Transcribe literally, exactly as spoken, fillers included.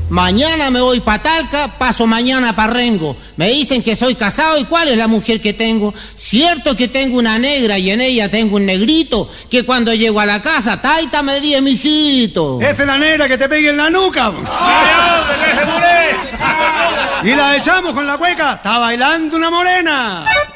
Mañana me voy pa' Talca, paso mañana pa' Rengo. Me dicen que soy casado y ¿cuál es la mujer que tengo? Cierto que tengo una negra y en ella tengo un negrito que cuando llego a la casa, taita me di, mijito. Esa es la negra que te pegue en la nuca. Y la echamos con la cueca, está bailando una morena.